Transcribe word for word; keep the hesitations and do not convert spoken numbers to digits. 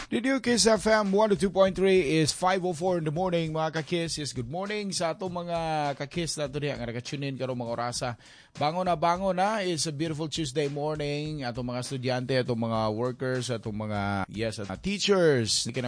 Radio Kiss F M one oh two point three is five oh four in the morning mga kakis. Yes, good morning sa ato mga kakis na ito niya nga nakatunin karong mga orasa. Bangon na bangon na. It's a beautiful Tuesday morning. Ato mga estudyante, ato mga workers, ato mga yes, at teachers.